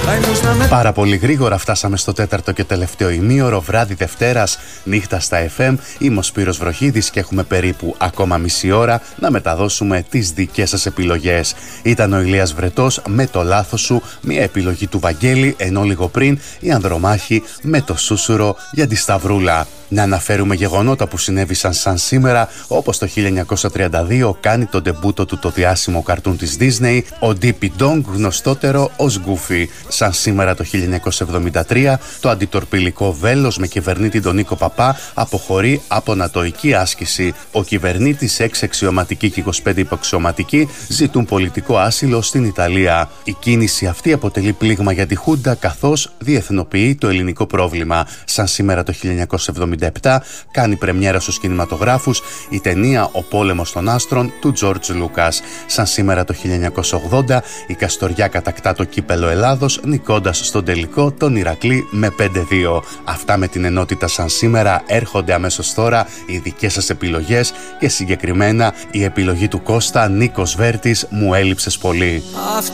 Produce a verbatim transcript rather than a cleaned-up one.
Πάρα πολύ γρήγορα φτάσαμε στο τέταρτο και τελευταίο ημίωρο, βράδυ Δευτέρας, νύχτα στα εφ εμ. Είμαι ο Σπύρος Βροχίδης και έχουμε περίπου ακόμα μισή ώρα να μεταδώσουμε τις δικές σας επιλογές. Ήταν ο Ηλίας Βρετός με το λάθος σου, μια επιλογή του Βαγγέλη, ενώ λίγο πριν η Ανδρομάχη με το Σούσουρο για τη Σταυρούλα. Να αναφέρουμε γεγονότα που συνέβησαν σαν σήμερα, όπως το χίλια εννιακόσια τριάντα δύο κάνει τον ντεμπούτο του το διάσημο καρτούν της Disney, ο Ντίπι Ντόγκ, γνωστότερο ως Goofy. Σαν σήμερα το χίλια εννιακόσια εβδομήντα τρία, το αντιτορπιλικό βέλος με κυβερνήτη τον Νίκο Παπά αποχωρεί από νατοϊκή άσκηση. Ο κυβερνήτης, έξι αξιωματικοί και είκοσι πέντε υποαξιωματικοί ζητούν πολιτικό άσυλο στην Ιταλία. Η κίνηση αυτή αποτελεί πλήγμα για τη Χούντα, καθώς διεθνοποιεί το ελληνικό πρόβλημα. Σαν σήμερα το χίλια εννιακόσια εβδομήντα επτά κάνει πρεμιέρα στους κινηματογράφους η ταινία «Ο πόλεμος των άστρων» του Τζορτζ Λούκας. Σαν σήμερα το χίλια εννιακόσια ογδόντα η Καστοριά κατακτά το κύπελο Ελλάδος, νικώντας στον τελικό τον Ηρακλή με πέντε δύο. Αυτά με την ενότητα σαν σήμερα. Έρχονται αμέσως τώρα οι δικές σας επιλογές και συγκεκριμένα η επιλογή του Κώστα Νίκος Βέρτης, «Μου έλειψες πολύ».